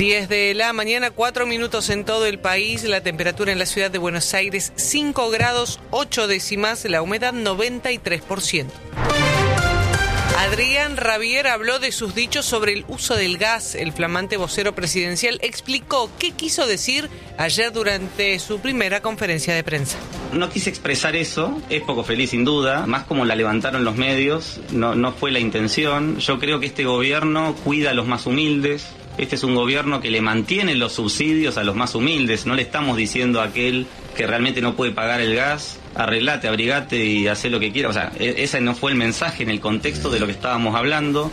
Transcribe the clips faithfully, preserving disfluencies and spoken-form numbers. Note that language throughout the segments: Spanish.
diez de la mañana, cuatro minutos en todo el país. La temperatura en la ciudad de Buenos Aires, cinco grados, ocho décimas. La humedad, noventa y tres por ciento. Adrián Rabier habló de sus dichos sobre el uso del gas. El flamante vocero presidencial explicó qué quiso decir ayer durante su primera conferencia de prensa. No quise expresar eso, es poco feliz sin duda, más como la levantaron los medios, no, no fue la intención. Yo creo que este gobierno cuida a los más humildes. Este es un gobierno que le mantiene los subsidios a los más humildes. No le estamos diciendo a aquel que realmente no puede pagar el gas, arreglate, abrigate y hacé lo que quiera. O sea, ese no fue el mensaje en el contexto de lo que estábamos hablando.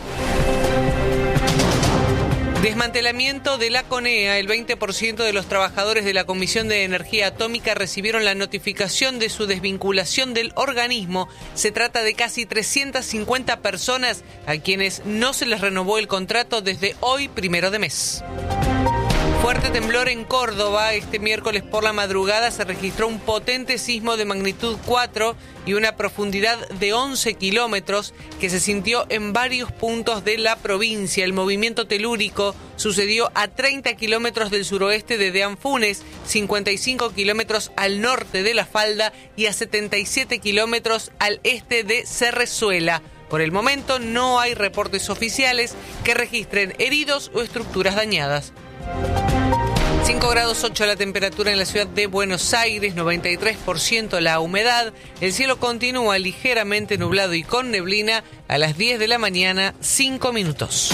Desmantelamiento de la CONEA. El veinte por ciento de los trabajadores de la Comisión de Energía Atómica recibieron la notificación de su desvinculación del organismo. Se trata de casi trescientas cincuenta personas a quienes no se les renovó el contrato desde hoy, primero de mes. Fuerte temblor en Córdoba. Este miércoles por la madrugada se registró un potente sismo de magnitud cuatro y una profundidad de once kilómetros que se sintió en varios puntos de la provincia. El movimiento telúrico sucedió a treinta kilómetros del suroeste de Deanfunes, cincuenta y cinco kilómetros al norte de La Falda y a setenta y siete kilómetros al este de Cerrezuela. Por el momento no hay reportes oficiales que registren heridos o estructuras dañadas. cinco grados ocho la temperatura en la ciudad de Buenos Aires, noventa y tres por ciento la humedad. El cielo continúa ligeramente nublado y con neblina a las diez de la mañana, cinco minutos.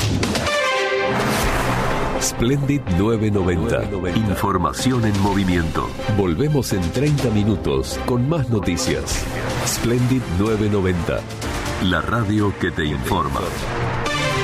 Splendid novecientos noventa. Información en movimiento. Volvemos en treinta minutos con más noticias. Splendid novecientos noventa. La radio que te informa.